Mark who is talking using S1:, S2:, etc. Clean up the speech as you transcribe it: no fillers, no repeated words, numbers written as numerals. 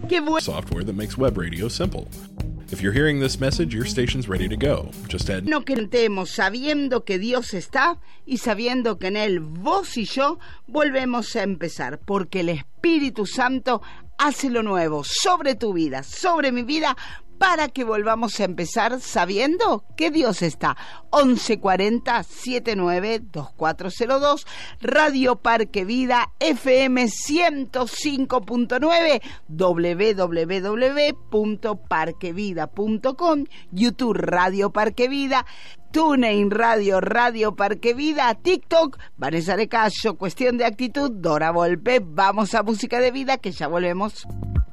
S1: Qué bueno.
S2: Software that makes web radio simple. If you're hearing this message, your station's ready to go. Just add...
S1: No cantemos sabiendo que Dios está y sabiendo que en Él vos y yo volvemos a empezar, porque el Espíritu Santo hace lo nuevo sobre tu vida, sobre mi vida, para que volvamos a empezar sabiendo que Dios está. 1140-792402, Radio Parque Vida, FM 105.9, www.parquevida.com, YouTube Radio Parque Vida, TuneIn Radio, Radio Parque Vida, TikTok, Vanessa de Cayo, Cuestión de Actitud, Dora Volpe. Vamos a música de vida, que ya volvemos.